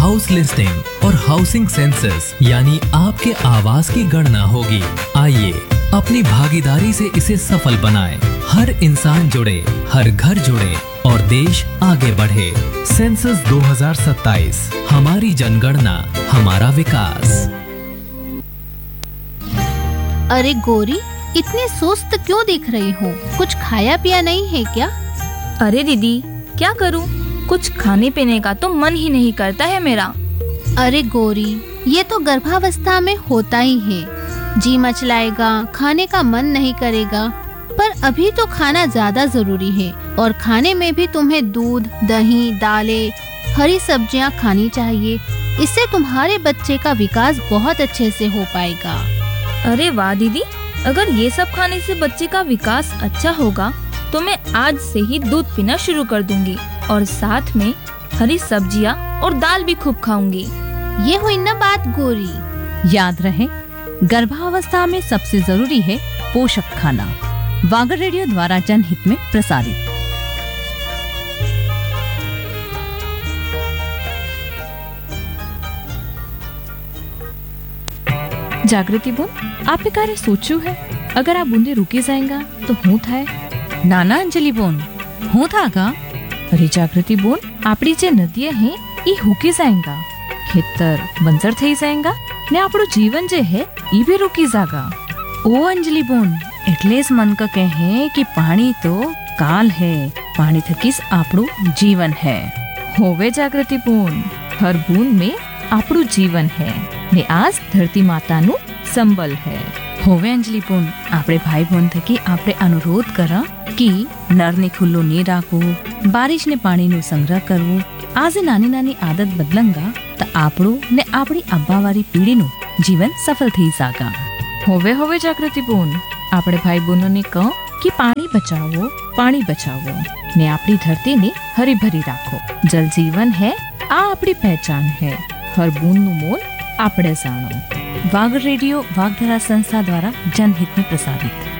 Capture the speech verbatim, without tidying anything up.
House listing और housing census यानी आपके आवास की गणना होगी। आइए अपनी भागीदारी से इसे सफल बनाएं। हर इंसान जुड़े, हर घर जुड़े और देश आगे बढ़े। सेंसस दो हज़ार सत्ताईस, हमारी जनगणना, हमारा विकास। अरे गौरी, इतनी सुस्त क्यों दिख रही हो? कुछ खाया पिया नहीं है क्या? अरे दीदी, क्या करूं? कुछ खाने पीने का तो मन ही नहीं करता है मेरा। अरे गौरी, ये तो गर्भावस्था में होता ही है। जी मचलाएगा, खाने का मन नहीं करेगा, पर अभी तो खाना ज्यादा जरूरी है और खाने में भी तुम्हें दूध, दही, दालें, हरी सब्जियां खानी चाहिए। इससे तुम्हारे बच्चे का विकास बहुत अच्छे से हो पाएगा। अरे वाह दीदी, अगर ये सब खाने से बच्चे का विकास अच्छा होगा तो मैं आज से ही दूध पीना शुरू कर दूंगी और साथ में हरी सब्जियां और दाल भी खूब खाऊंगी। ये हुई ना बात गौरी। याद रहे, गर्भावस्था में सबसे जरूरी है पोषक खाना। वागर रेडियो द्वारा जनहित में प्रसारित। जागृति बोन, आपे कार्य सोच्યું है? अगर આ બુંદે રૂકી જાયંગા તો હું થાય? નાના અંજલિ બોન, હું થાगा? અરે જાગૃતિ બોન, આપણી જે નદીએ હે એ હુકી જાયંગા, ખેતર બંજર થઈ જાયંગા ને આપણું જીવન જે હે એ भी रुकी जागा। ओ अंजलि बोन, એટલે જ મન ક કહે कि पानी तो काल है, पानी थकीस આપણું जीवन है। होवे जागृति बोन, हर बूंद में આપણું जीवन है ने आज धरती माताનું संबल है। होवे अंजलि बोन, આપણે ભાઈ બોન થકી આપણે અનુરોધ કરા कि નળને ખુલ્લો નહીં રાખવું, બારિશને પાણીનો સંગ્રહ કરવું। આજે નાની નાની આદત બદલંગા તો આપણું ને આપણી અબ્બાવારી પેઢીનું જીવન સફળ થઈ જાગા। होवे होवे जागृति बोन, આપણે ભાઈ બહેનોને કહો कि પાણી બચાવો, પાણી બચાવો ને આપણી ધરતીને હરી ભરી રાખો। જલ જીવન है, આ આપણી પહેચાન है। हर बूंदનું મોલ આપણે જાણો। वागर रेडियो वागधरा संस्था द्वारा जनहित में प्रसारित।